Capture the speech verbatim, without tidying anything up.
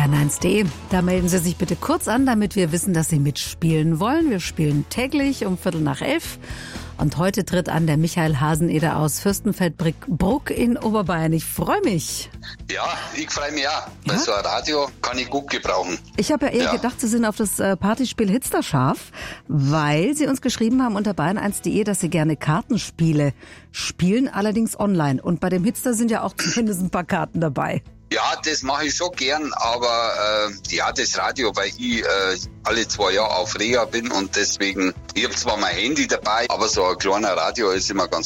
bayern eins punkt de. Da melden Sie sich bitte kurz an, damit wir wissen, dass Sie mitspielen wollen. Wir spielen täglich um Viertel nach elf. Und heute tritt an der Michael Haseneder aus Fürstenfeldbruck in Oberbayern. Ich freue mich. Ja, ich freue mich auch. Ja? Weil so ein Radio kann ich gut gebrauchen. Ich habe ja eher Ja. gedacht, Sie sind auf das äh, Partyspiel Hitster scharf, weil Sie uns geschrieben haben unter bayern eins punkt de, dass Sie gerne Kartenspiele spielen, allerdings online. Und bei dem Hitster sind ja auch zumindest ein paar Karten dabei. Ja, das mache ich schon gern, aber äh, ja, das Radio, weil ich äh, alle zwei Jahre auf Reha bin und deswegen, ich habe zwar mein Handy dabei, aber so ein kleiner Radio ist immer ganz